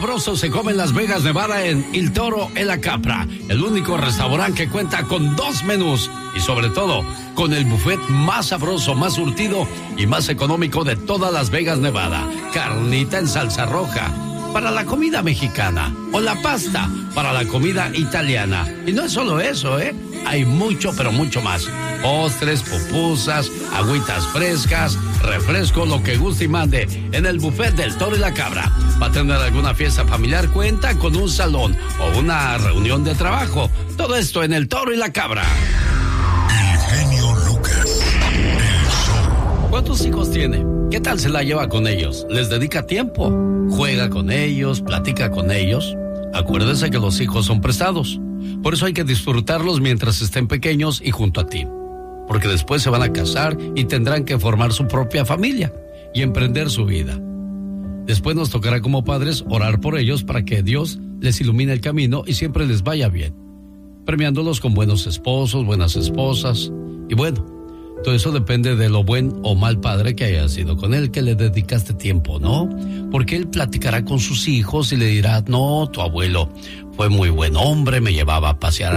sabroso se come en Las Vegas, Nevada, en El Toro en la Capra, el único restaurante que cuenta con 2 menús y sobre todo con el buffet más sabroso, más surtido y más económico de toda Las Vegas, Nevada. Carnita en salsa roja para la comida mexicana o la pasta para la comida italiana. Y no es solo eso, hay mucho, pero mucho más. Postres, pupusas, agüitas frescas, refresco, lo que guste y mande en el buffet del Toro y la Cabra. Va a tener alguna fiesta familiar, cuenta con un salón o una reunión de trabajo. Todo esto en el Toro y la Cabra. El genio Lucas, el show. ¿Cuántos hijos tiene? ¿Qué tal se la lleva con ellos? ¿Les dedica tiempo? ¿Juega con ellos? ¿Platica con ellos? Acuérdese que los hijos son prestados. Por eso hay que disfrutarlos mientras estén pequeños y junto a ti. Porque después se van a casar y tendrán que formar su propia familia y emprender su vida. Después nos tocará como padres orar por ellos para que Dios les ilumine el camino y siempre les vaya bien, premiándolos con buenos esposos, buenas esposas. Y bueno, todo eso depende de lo buen o mal padre que hayas sido con él, que le dedicaste tiempo, ¿no? Porque él platicará con sus hijos y le dirá: no, tu abuelo fue muy buen hombre, me llevaba a pasear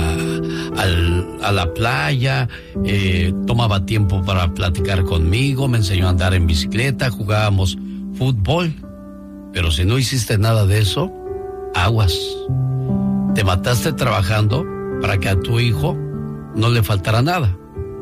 a la playa, tomaba tiempo para platicar conmigo, me enseñó a andar en bicicleta, jugábamos fútbol. Pero si no hiciste nada de eso, aguas. Te mataste trabajando para que a tu hijo no le faltara nada.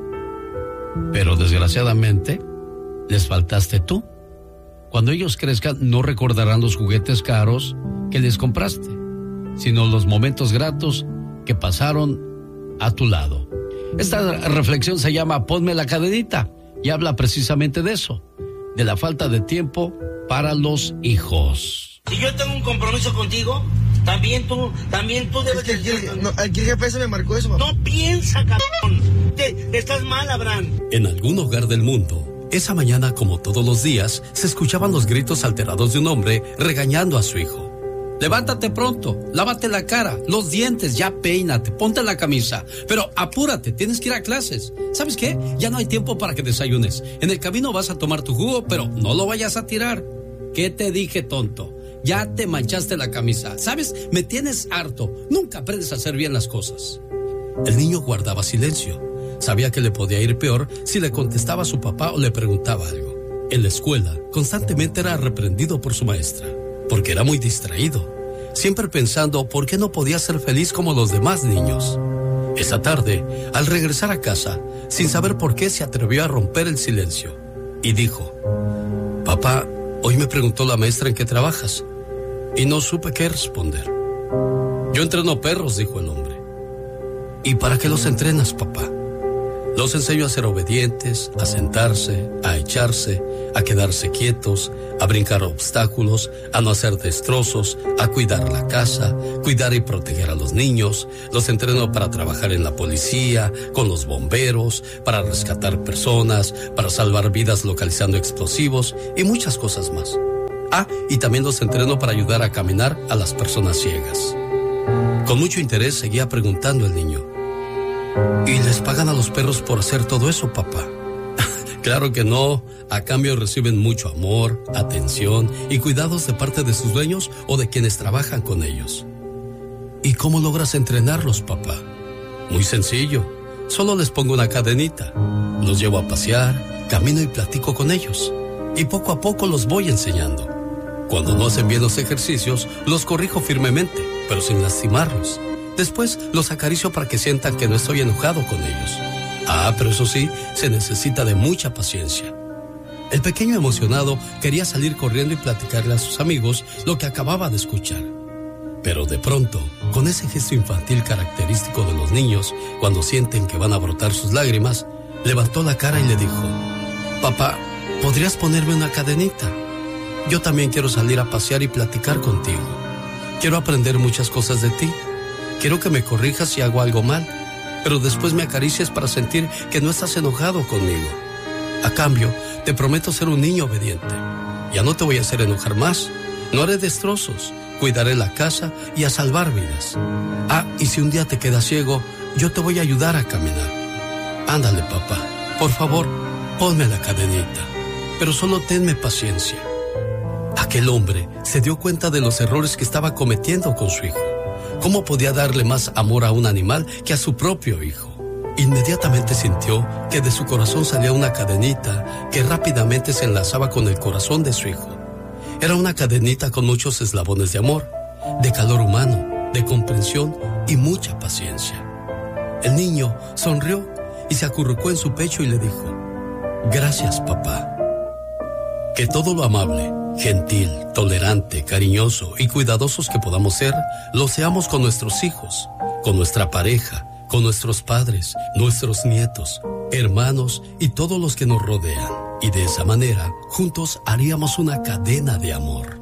Pero desgraciadamente, les faltaste tú. Cuando ellos crezcan, no recordarán los juguetes caros que les compraste, sino los momentos gratos que pasaron a tu lado. Esta reflexión se llama Ponme la cadenita y habla precisamente de eso, de la falta de tiempo para los hijos. Si yo tengo un compromiso contigo, también tú debes... El jefe me marcó eso, papá. No piensa, cabrón. Estás mal, Abraham. En algún hogar del mundo, esa mañana, como todos los días, se escuchaban los gritos alterados de un hombre regañando a su hijo. Levántate pronto, lávate la cara, los dientes, ya peínate, ponte la camisa. Pero apúrate, tienes que ir a clases. ¿Sabes qué? Ya no hay tiempo para que desayunes. En el camino vas a tomar tu jugo, pero no lo vayas a tirar. ¿Qué te dije, tonto? Ya te manchaste la camisa. ¿Sabes? Me tienes harto. Nunca aprendes a hacer bien las cosas. El niño guardaba silencio. Sabía que le podía ir peor si le contestaba a su papá o le preguntaba algo. En la escuela, constantemente era reprendido por su maestra, porque era muy distraído, siempre pensando por qué no podía ser feliz como los demás niños. Esa tarde, al regresar a casa, sin saber por qué, se atrevió a romper el silencio y dijo: papá, hoy me preguntó la maestra en qué trabajas, y no supe qué responder. Yo entreno perros, dijo el hombre. ¿Y para qué los entrenas, papá? Los enseño a ser obedientes, a sentarse, a echarse, a quedarse quietos, a brincar obstáculos, a no hacer destrozos, a cuidar la casa, cuidar y proteger a los niños. Los entreno para trabajar en la policía, con los bomberos, para rescatar personas, para salvar vidas localizando explosivos y muchas cosas más. Ah, y también los entreno para ayudar a caminar a las personas ciegas. Con mucho interés seguía preguntando el niño: ¿y les pagan a los perros por hacer todo eso, papá? Claro que no. A cambio reciben mucho amor, atención y cuidados de parte de sus dueños o de quienes trabajan con ellos. ¿Y cómo logras entrenarlos, papá? Muy sencillo. Solo les pongo una cadenita. Los llevo a pasear, camino y platico con ellos. Y poco a poco los voy enseñando. Cuando no hacen bien los ejercicios, los corrijo firmemente, pero sin lastimarlos. Después los acaricio para que sientan que no estoy enojado con ellos. Ah, pero eso sí, se necesita de mucha paciencia. El pequeño emocionado quería salir corriendo y platicarle a sus amigos lo que acababa de escuchar. Pero de pronto, con ese gesto infantil característico de los niños, cuando sienten que van a brotar sus lágrimas, levantó la cara y le dijo: papá, ¿podrías ponerme una cadenita? Yo también quiero salir a pasear y platicar contigo. Quiero aprender muchas cosas de ti. Quiero que me corrijas si hago algo mal, pero después me acaricies para sentir que no estás enojado conmigo. A cambio, te prometo ser un niño obediente. Ya no te voy a hacer enojar más. No haré destrozos. Cuidaré la casa y a salvar vidas. Ah, y si un día te quedas ciego, yo te voy a ayudar a caminar. Ándale, papá. Por favor, ponme la cadenita. Pero solo tenme paciencia. ¿A Aquel hombre se dio cuenta de los errores que estaba cometiendo con su hijo. ¿Cómo podía darle más amor a un animal que a su propio hijo? Inmediatamente sintió que de su corazón salía una cadenita que rápidamente se enlazaba con el corazón de su hijo. Era una cadenita con muchos eslabones de amor, de calor humano, de comprensión y mucha paciencia. El niño sonrió y se acurrucó en su pecho y le dijo: gracias, papá. Que todo lo amable, gentil, tolerante, cariñoso y cuidadosos que podamos ser, lo seamos con nuestros hijos, con nuestra pareja, con nuestros padres, nuestros nietos, hermanos y todos los que nos rodean. Y de esa manera, juntos haríamos una cadena de amor.